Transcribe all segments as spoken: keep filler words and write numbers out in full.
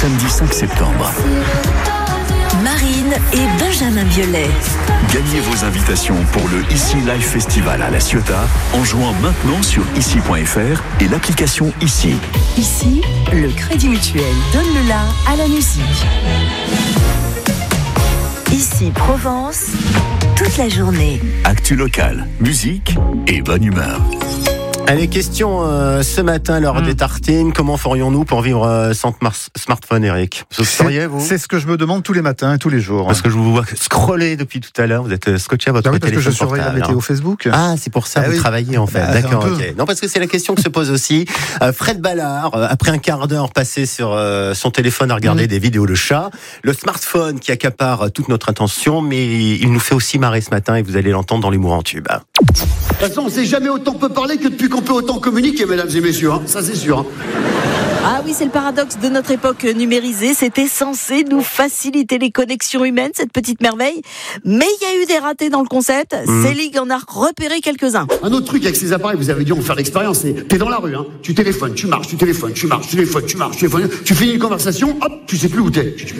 samedi cinq septembre. Marine et Benjamin Biolay. Gagnez vos invitations pour le Ici Live Festival à La Ciotat en jouant maintenant sur ici point f r et l'application Ici. Ici, le Crédit Mutuel donne le la à la musique. Ici Provence, toute la journée. Actu locale, musique et bonne humeur. Allez, question euh, ce matin, l'heure mmh. des tartines. Comment ferions-nous pour vivre euh, sans mars- smartphone, Eric? Vous seriez, vous? C'est ce que je me demande tous les matins et tous les jours. Parce que je vous vois scroller depuis tout à l'heure. Vous êtes scotché à votre ah oui, téléphone parce que je surveille la météo Facebook. Ah, c'est pour ça que ah vous oui. travaillez en fait. Bah, D'accord, ok. Non, parce que c'est la question que se pose aussi. Euh, Fred Ballard, euh, après un quart d'heure passé sur euh, son téléphone à regarder mmh. des vidéos de chats, le smartphone qui accapare toute notre attention, mais il nous fait aussi marrer ce matin et vous allez l'entendre dans l'humour en tube. De toute façon, on ne sait jamais autant peut parler que depuis qu'on peut autant communiquer, mesdames et messieurs, hein. Ça c'est sûr. Hein. Ah oui, c'est le paradoxe de notre époque numérisée. C'était censé nous faciliter les connexions humaines, cette petite merveille. Mais il y a eu des ratés dans le concept. Mmh. Célig en a repéré quelques-uns. Un autre truc avec ces appareils, vous avez dû en faire l'expérience, c'est t'es dans la rue, hein, tu téléphones, tu marches, tu téléphones, tu marches, tu téléphones, tu marches, tu téléphones, tu finis une conversation, hop, tu sais plus où t'es. Putain,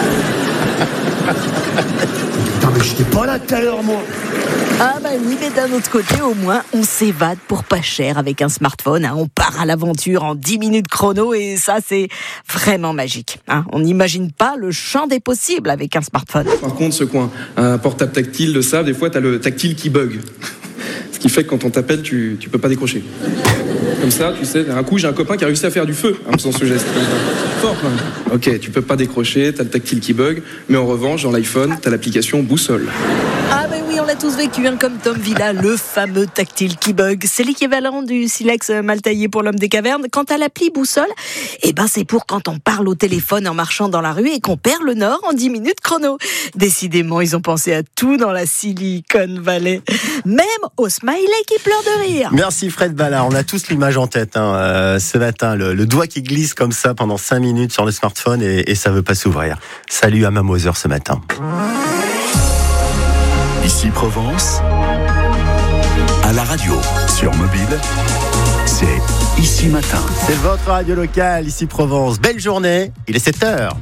mais j'étais pas là tout à l'heure, moi. Ah bah oui, mais d'un autre côté, au moins, on s'évade pour pas cher avec un smartphone. Hein. On part à l'aventure en dix minutes chrono et ça, c'est vraiment magique. Hein. On n'imagine pas le champ des possibles avec un smartphone. Par contre, ce coin, un portable tactile de ça, des fois, t'as le tactile qui bug. Ce qui fait que quand on t'appelle, tu, tu peux pas décrocher. Comme ça, tu sais, d'un coup, j'ai un copain qui a réussi à faire du feu en faisant ce geste. Fort, quand même. Ok, tu peux pas décrocher, t'as le tactile qui bug, mais en revanche, dans l'iPhone, t'as l'application boussole. Ah ben oui, on l'a tous vécu, hein, comme Tom Villa, le fameux tactile qui bug. C'est l'équivalent du silex mal taillé pour l'homme des cavernes. Quant à l'appli boussole, eh ben c'est pour quand on parle au téléphone en marchant dans la rue et qu'on perd le nord en dix minutes chrono. Décidément, ils ont pensé à tout dans la Silicon Valley. Même au smiley qui pleure de rire. Merci Fred Ballard, on a tous l'image en tête hein, euh, ce matin, le, le doigt qui glisse comme ça pendant cinq minutes sur le smartphone et, et ça veut pas s'ouvrir. Salut à Mamoser ce matin. Ici Provence, à la radio, sur mobile, c'est Ici Matin. C'est votre radio locale, Ici Provence. Belle journée, il est sept heures.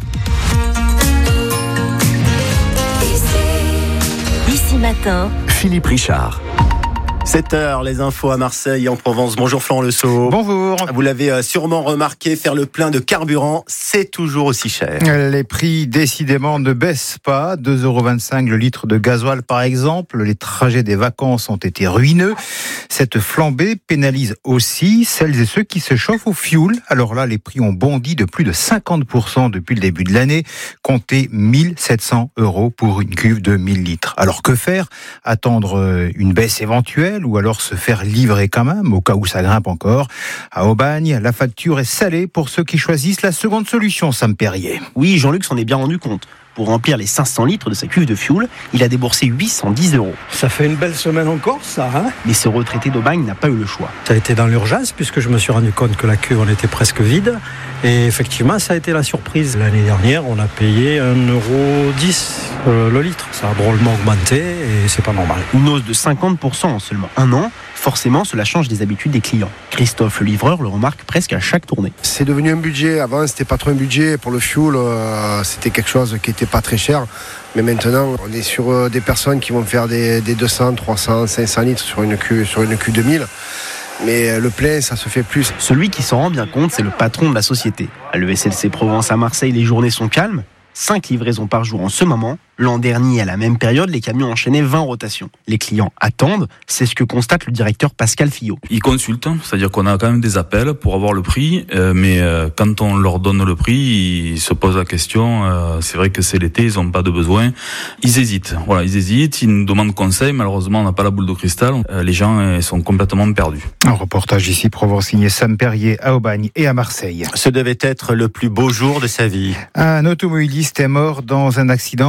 Ici Matin, Philippe Richard. sept heures, les infos à Marseille et en Provence. Bonjour Florent Le Sceau. Bonjour. Vous l'avez sûrement remarqué, faire le plein de carburant, c'est toujours aussi cher. Les prix, décidément, ne baissent pas. deux euros vingt-cinq le litre de gasoil, par exemple. Les trajets des vacances ont été ruineux. Cette flambée pénalise aussi celles et ceux qui se chauffent au fioul. Alors là, les prix ont bondi de plus de cinquante pour cent depuis le début de l'année. Comptez mille sept cents euros pour une cuve de mille litres. Alors que faire? Attendre une baisse éventuelle ou alors se faire livrer quand même, au cas où ça grimpe encore. À Aubagne, la facture est salée pour ceux qui choisissent la seconde solution, Sam Perrier. Oui, Jean-Luc s'en est bien rendu compte. Pour remplir les cinq cents litres de sa cuve de fioul, il a déboursé huit cent dix euros. Ça fait une belle semaine encore, ça, hein? Mais ce retraité d'Aubagne n'a pas eu le choix. Ça a été dans l'urgence, puisque je me suis rendu compte que la cuve en était presque vide. Et effectivement, ça a été la surprise. L'année dernière, on a payé un euro dix euh, le litre. Ça a drôlement augmenté et c'est pas normal. Une hausse de cinquante pour cent en seulement un an. Forcément, cela change des habitudes des clients. Christophe, le livreur, le remarque presque à chaque tournée. C'est devenu un budget. Avant, c'était pas trop un budget. Pour le fioul, euh, c'était quelque chose qui était pas très cher. Mais maintenant, on est sur euh, des personnes qui vont faire des, des deux cents, trois cents, cinq cents litres sur une cuve, sur une cuve de mille. Mais le plein, ça se fait plus. Celui qui s'en rend bien compte, c'est le patron de la société. À l'E S L C Provence à Marseille, les journées sont calmes. cinq livraisons par jour en ce moment. L'an dernier, à la même période, les camions enchaînaient vingt rotations. Les clients attendent, c'est ce que constate le directeur Pascal Fillot. Ils consultent, c'est-à-dire qu'on a quand même des appels pour avoir le prix, euh, mais euh, quand on leur donne le prix, ils se posent la question, euh, c'est vrai que c'est l'été, ils n'ont pas de besoin. Ils hésitent, voilà, ils hésitent, ils nous demandent conseil, malheureusement on n'a pas la boule de cristal, euh, les gens euh, sont complètement perdus. Un reportage ici Provence signé Sam Perrier à Aubagne et à Marseille. Ce devait être le plus beau jour de sa vie. Un automobiliste est mort dans un accident samedi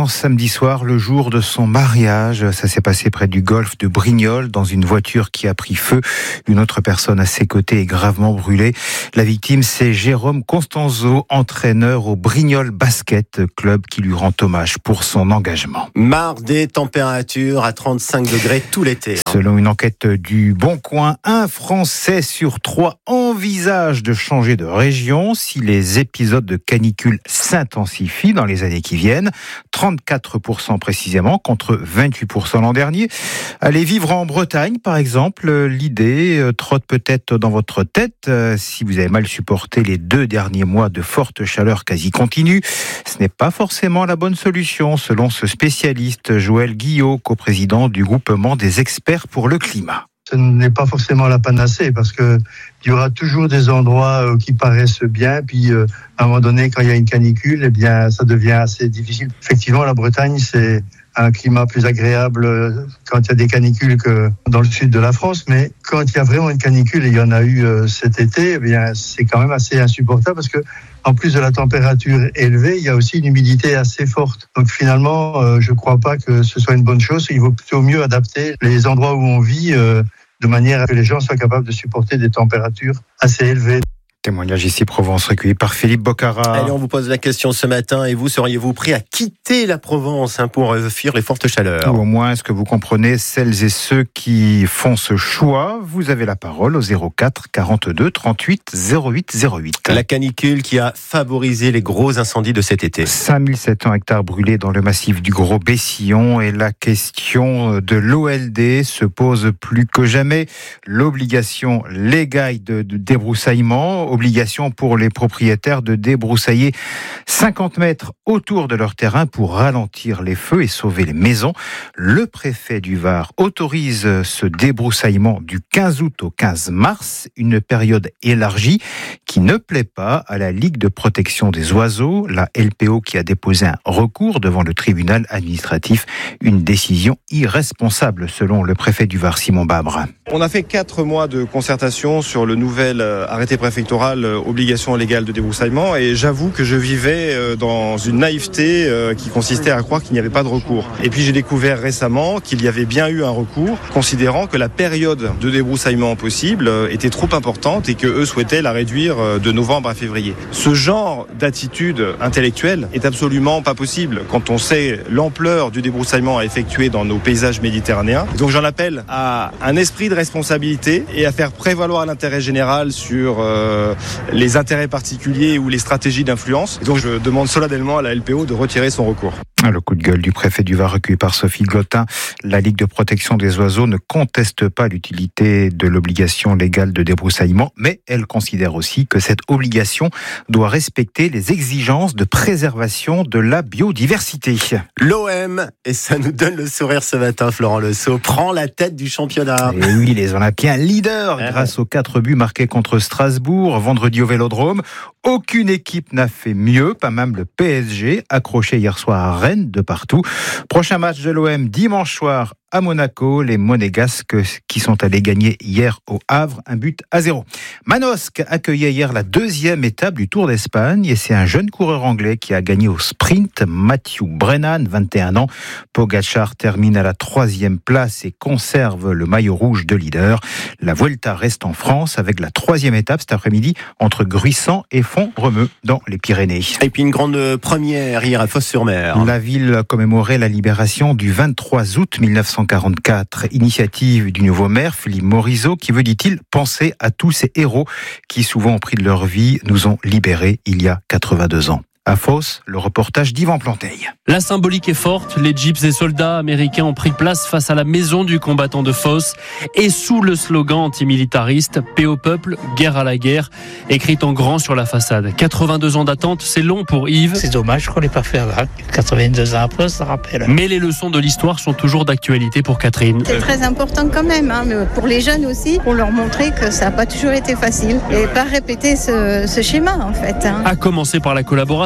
samedi soir, le jour de son mariage. Ça s'est passé près du golfe de Brignoles, dans une voiture qui a pris feu. Une autre personne à ses côtés est gravement brûlée. La victime, c'est Jérôme Constanzo, entraîneur au Brignoles Basket Club, qui lui rend hommage pour son engagement. Marre des températures à trente-cinq degrés tout l'été. Selon une enquête du Bon Coin, un Français sur trois envisage de changer de région si les épisodes de canicule s'intensifient dans les années qui viennent. trente-quatre pour cent précisément, contre vingt-huit pour cent l'an dernier. Aller vivre en Bretagne, par exemple, l'idée trotte peut-être dans votre tête si vous avez mal supporté les deux derniers mois de forte chaleur quasi continue. Ce n'est pas forcément la bonne solution, selon ce spécialiste Joël Guillot, coprésident du groupement des experts pour le climat. Ce n'est pas forcément la panacée parce que il y aura toujours des endroits qui paraissent bien, puis euh, à un moment donné, quand il y a une canicule, eh bien, ça devient assez difficile. Effectivement, la Bretagne, c'est un climat plus agréable quand il y a des canicules que dans le sud de la France, mais quand il y a vraiment une canicule, et il y en a eu euh, cet été, eh bien, c'est quand même assez insupportable parce que en plus de la température élevée, il y a aussi une humidité assez forte. Donc finalement, euh, je ne crois pas que ce soit une bonne chose. Il vaut plutôt mieux adapter les endroits où on vit euh, de manière à ce que les gens soient capables de supporter des températures assez élevées. Témoignage ici Provence recueilli par Philippe Boccara. Allez, on vous pose la question ce matin. Et vous, seriez-vous prêt à quitter la Provence hein, pour fuir les fortes chaleurs? Ou au moins, est-ce que vous comprenez celles et ceux qui font ce choix? Vous avez la parole au zéro quatre quarante-deux trente-huit zéro huit zéro huit. La canicule qui a favorisé les gros incendies de cet été. cinq mille sept cents hectares brûlés dans le massif du Gros Bessillon. Et la question de l'O L D se pose plus que jamais. L'obligation légale de, de débroussaillement, obligation pour les propriétaires de débroussailler cinquante mètres autour de leur terrain pour ralentir les feux et sauver les maisons. Le préfet du Var autorise ce débroussaillement du quinze août au quinze mars, une période élargie qui ne plaît pas à la Ligue de protection des oiseaux, la L P O qui a déposé un recours devant le tribunal administratif, une décision irresponsable selon le préfet du Var, Simon Babre. On a fait quatre mois de concertation sur le nouvel arrêté préfectoral obligation légale de débroussaillement et j'avoue que je vivais dans une naïveté qui consistait à croire qu'il n'y avait pas de recours. Et puis j'ai découvert récemment qu'il y avait bien eu un recours, considérant que la période de débroussaillement possible était trop importante et que eux souhaitaient la réduire de novembre à février. Ce genre d'attitude intellectuelle est absolument pas possible quand on sait l'ampleur du débroussaillement à effectuer dans nos paysages méditerranéens. Donc j'en appelle à un esprit de responsabilité et à faire prévaloir l'intérêt général sur euh, les intérêts particuliers ou les stratégies d'influence. Et donc je demande solennellement à la L P O de retirer son recours. Le coup de gueule du préfet du Var recueilli par Sophie Glotin. La Ligue de protection des oiseaux ne conteste pas l'utilité de l'obligation légale de débroussaillement, mais elle considère aussi que cette obligation doit respecter les exigences de préservation de la biodiversité. L'O M, et ça nous donne le sourire ce matin, Florent Le Sceau, prend la tête du championnat. Et oui, les Olympiens leaders grâce aux quatre buts marqués contre Strasbourg vendredi au Vélodrome. Aucune équipe n'a fait mieux, pas même le P S G, accroché hier soir à Rennes de partout. Prochain match de l'O M dimanche soir à Monaco, les Monégasques qui sont allés gagner hier au Havre, un but à zéro. Manosque accueillait hier la deuxième étape du Tour d'Espagne et c'est un jeune coureur anglais qui a gagné au sprint, Matthew Brennan, vingt et un ans. Pogačar termine à la troisième place et conserve le maillot rouge de leader. La Vuelta reste en France avec la troisième étape cet après-midi entre Gruissant et Font-Romeu dans les Pyrénées. Et puis une grande première hier à Fos-sur-Mer. La ville commémorait la libération du vingt-trois août mille neuf cent quarante-quatre. Initiative du nouveau maire, Philippe Morisot, qui veut, dit-il, penser à tous ces héros qui, souvent au prix de leur vie, nous ont libérés il y a quatre-vingt-deux ans. À Fos, le reportage d'Yvan Planteil. La symbolique est forte. Les jeeps et soldats américains ont pris place face à la maison du combattant de Fos et sous le slogan antimilitariste « Paix au peuple, guerre à la guerre » écrit en grand sur la façade. quatre-vingt-deux ans d'attente, c'est long pour Yves. C'est dommage qu'on l'ait pas fait avant. quatre-vingt-deux ans après, ça rappelle. Mais les leçons de l'histoire sont toujours d'actualité pour Catherine. C'est très important quand même, hein, mais pour les jeunes aussi, pour leur montrer que ça n'a pas toujours été facile et pas répéter ce, ce schéma en fait. Hein. À commencer par la collaboration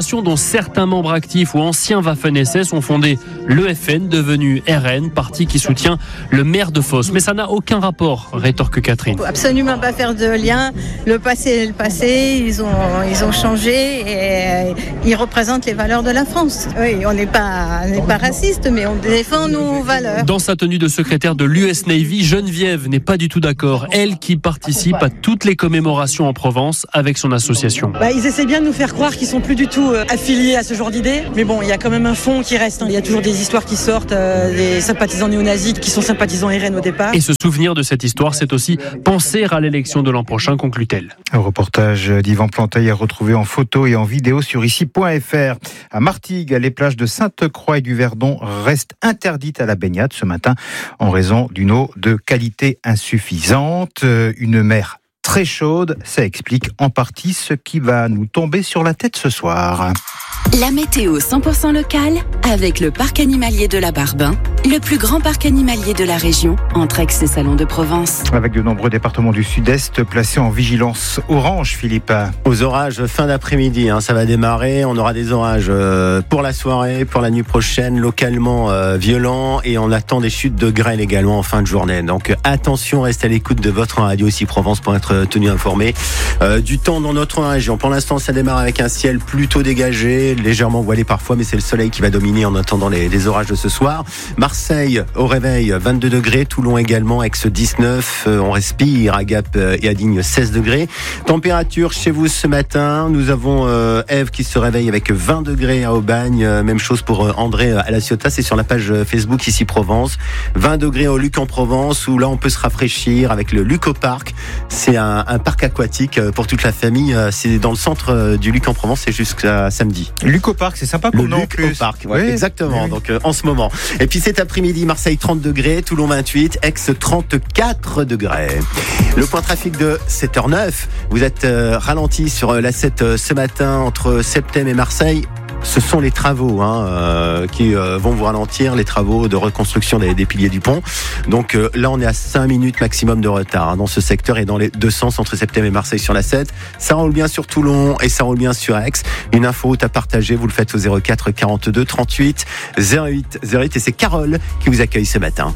fédération dont certains membres actifs ou anciens Waffen-S S ont fondé l'E F N, devenu R N, parti qui soutient le maire de Fos. Mais ça n'a aucun rapport, rétorque Catherine. Il faut absolument pas faire de lien. Le passé est le passé, ils ont, ils ont changé et ils représentent les valeurs de la France. Oui, on n'est pas, on n'est pas raciste, mais on défend nos valeurs. Dans sa tenue de secrétaire de l'U S Navy, Geneviève n'est pas du tout d'accord. Elle qui participe à toutes les commémorations en Provence avec son association. Bah, ils essaient bien de nous faire croire qu'ils sont plus du tout euh, affiliés à ce genre d'idées. Mais bon, il y a quand même un fond qui reste. Hein. Il y a toujours des histoires qui sortent, euh, des sympathisants néo-nazis qui sont sympathisants R N au départ. Et se souvenir de cette histoire, c'est aussi penser à l'élection de l'an prochain, conclut-elle. Un reportage d'Yvan Planteil à retrouver en photo et en vidéo sur ici point f r. À Martigues, les plages de Sainte-Croix et du Verdon restent interdites à la baignade ce matin en raison d'une eau de qualité insuffisante. Une mer très chaude, ça explique en partie ce qui va nous tomber sur la tête ce soir. La météo cent pour cent locale avec le parc animalier de la Barbin, le plus grand parc animalier de la région, entre Aix et Salon de Provence. Avec de nombreux départements du sud-est placés en vigilance orange, Philippe. Aux orages fin d'après-midi, hein, ça va démarrer. On aura des orages euh, pour la soirée, pour la nuit prochaine, localement euh, violents, et on attend des chutes de grêle également en fin de journée. Donc attention, restez à l'écoute de votre radio ici Provence pour être tenu informé euh, du temps dans notre région. Pour l'instant, ça démarre avec un ciel plutôt dégagé, légèrement voilé parfois, mais c'est le soleil qui va dominer en attendant les, les orages de ce soir. Marseille au réveil vingt-deux degrés, Toulon également, Aix dix-neuf, euh, on respire, à Gap et à Digne seize degrés. Température chez vous ce matin, nous avons euh, Ève qui se réveille avec vingt degrés à Aubagne, euh, même chose pour euh, André à La Ciotat, c'est sur la page Facebook ici Provence. vingt degrés au Luc en Provence, où là on peut se rafraîchir avec le Luc au Parc. C'est un, un parc aquatique pour toute la famille, c'est dans le centre du Luc en Provence, c'est jusqu'à samedi. Luc au Parc, c'est sympa pour le nous. Luc au Parc, ouais, oui, exactement. Oui. Donc euh, en ce moment. Et puis cet après-midi, Marseille trente degrés, Toulon vingt-huit, Aix trente-quatre degrés. Le point trafic de sept heures neuf. Vous êtes euh, ralenti sur euh, la sept euh, ce matin entre Septem et Marseille. Ce sont les travaux hein, euh, qui euh, vont vous ralentir, les travaux de reconstruction des, des piliers du pont. Donc euh, là, on est à cinq minutes maximum de retard hein, dans ce secteur et dans les deux sens entre Septem et Marseille sur la sept. Ça roule bien sur Toulon et ça roule bien sur Aix. Une info à partager, vous le faites au zéro quatre quarante-deux trente-huit zéro huit zéro huit et c'est Carole qui vous accueille ce matin.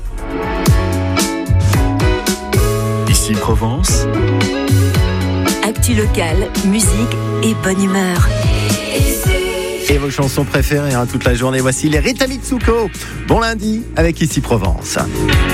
Ici Provence. Actu locale, musique et bonne humeur. Et vos chansons préférées hein, toute la journée. Voici les Rita Mitsuko. Bon lundi avec Ici Provence.